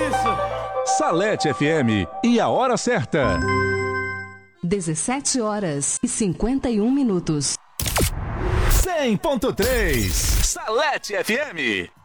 isso? Salete FM e a hora certa. 17h51. 100.3 Salete FM.